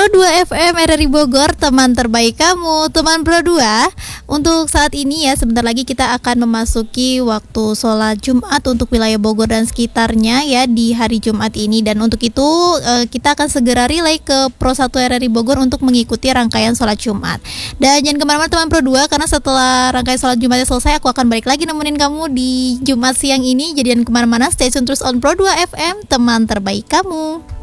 Pro 2 FM RRI Bogor, teman terbaik kamu. Teman Pro 2, untuk saat ini ya, sebentar lagi kita akan memasuki waktu sholat Jumat untuk wilayah Bogor dan sekitarnya ya di hari Jumat ini. Dan untuk itu kita akan segera relay ke Pro 1 RRI Bogor untuk mengikuti rangkaian sholat Jumat. Dan jangan kemana-mana teman Pro 2, karena setelah rangkaian sholat Jumatnya selesai, aku akan balik lagi nemenin kamu di Jumat siang ini. Jadi jangan kemana-mana, stay tune terus on Pro 2 FM, teman terbaik kamu.